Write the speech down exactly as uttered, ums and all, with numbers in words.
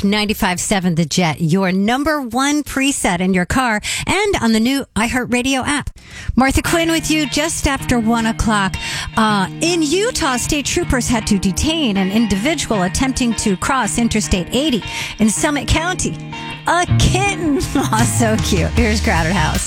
Talk ninety-five point seven The Jet, your number one preset in your car and on the new iHeartRadio app. Martha Quinn with you just after one o'clock. Uh, in Utah, state troopers had to detain an individual attempting to cross Interstate eighty in Summit County. A kitten. Oh, so cute. Here's Crowded House.